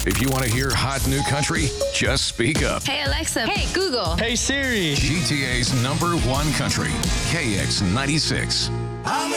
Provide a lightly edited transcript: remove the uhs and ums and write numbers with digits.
If you want to hear hot new country, just speak up. Hey, Alexa. Hey, Google. Hey Siri. GTA's #1 country, KX96.